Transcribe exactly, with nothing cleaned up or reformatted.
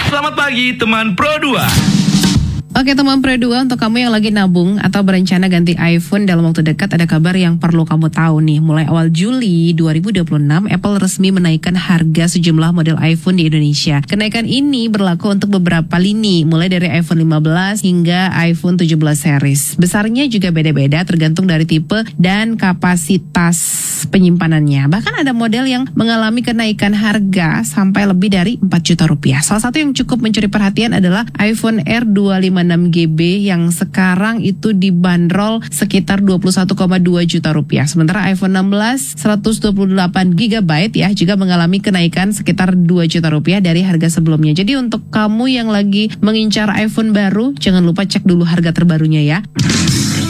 Selamat pagi teman Pro dua. Oke teman Pro dua, untuk kamu yang lagi nabung atau berencana ganti iPhone dalam waktu dekat, ada kabar yang perlu kamu tahu nih. Mulai awal Juli dua ribu dua puluh enam, Apple resmi menaikkan harga sejumlah model iPhone di Indonesia. Kenaikan ini berlaku untuk beberapa lini, mulai dari iPhone lima belas hingga iPhone tujuh belas series. Besarnya juga beda-beda tergantung dari tipe dan kapasitas penyimpanannya. Bahkan ada model yang mengalami kenaikan harga sampai lebih dari empat juta rupiah. Salah satu yang cukup mencuri perhatian adalah iPhone R dua lima enam G B yang sekarang itu dibanderol sekitar dua puluh satu koma dua juta rupiah. Sementara iPhone enam belas seratus dua puluh delapan giga byte ya juga mengalami kenaikan sekitar dua juta rupiah dari harga sebelumnya. Jadi untuk kamu yang lagi mengincar iPhone baru, jangan lupa cek dulu harga terbarunya ya.